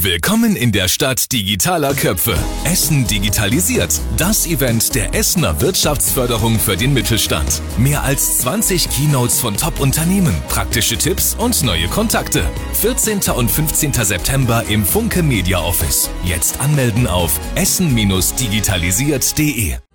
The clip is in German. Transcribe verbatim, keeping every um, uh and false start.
Willkommen in der Stadt digitaler Köpfe. Essen digitalisiert. Das Event der Essener Wirtschaftsförderung für den Mittelstand. Mehr als zwanzig Keynotes von Top-Unternehmen, praktische Tipps und neue Kontakte. vierzehnten und fünfzehnten September im Funke Media Office. Jetzt anmelden auf essen digitalisiert punkt de.